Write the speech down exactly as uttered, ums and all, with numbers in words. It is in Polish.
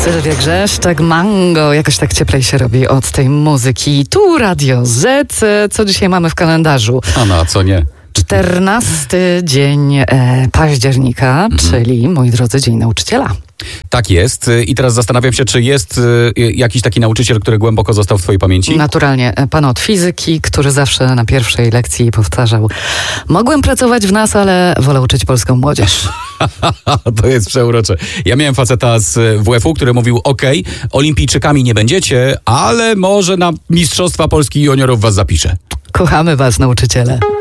Sylwia Grzeszczak, Mango. Jakoś tak cieplej się robi od tej muzyki. Tu Radio Z. Co dzisiaj mamy w kalendarzu? A no, a co nie? czternasty dzień e, października, mm. czyli, moi drodzy, Dzień Nauczyciela. Tak jest. I teraz zastanawiam się, czy jest y, jakiś taki nauczyciel, który głęboko został w twojej pamięci? Naturalnie. Pan od fizyki, który zawsze na pierwszej lekcji powtarzał: mogłem pracować w nas, ale wolę uczyć polską młodzież. To jest przeurocze. Ja miałem faceta z W F U, który mówił: okej, olimpijczykami nie będziecie, ale może na Mistrzostwa Polski juniorów was zapiszę. Kochamy was, nauczyciele.